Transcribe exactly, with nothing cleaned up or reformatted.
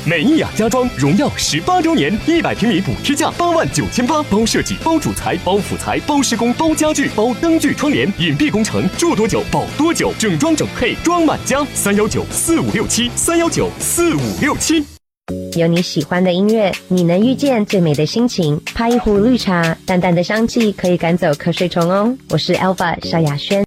美意雅家装荣耀十八周年，一百平米补贴价八万九千八，包设计、包主材、包辅材、包施工、包家具、包灯具窗帘，隐蔽工程，住多久保多久，整装整配装满家。三幺九四五六七，三幺九四五六七。 有你喜欢的音乐，你能遇见最美的心情。泡一壶绿茶，淡淡的香气可以赶走瞌睡虫哦。我是 Alpha 萧亚轩。